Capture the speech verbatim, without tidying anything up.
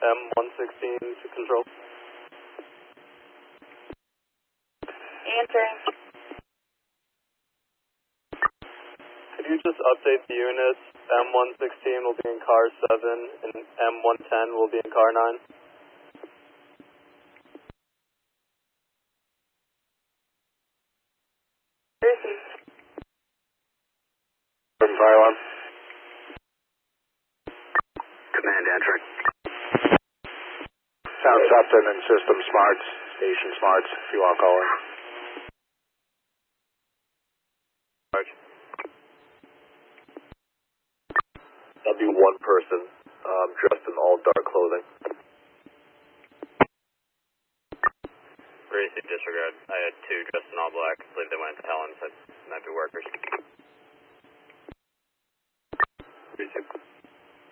M one sixteen to control. Answering. Could you just update the units? M one sixteen will be in car seven and M one ten will be in car nine. Received. From fire alarm. Command entering. Sound Upton and System Smarts, Station Smarts, if you want to call in. That'll be one person, um, dressed in all dark clothing. Racing disregard. I had two dressed in all black. I believe they went to Helen, so it might be workers. Racing.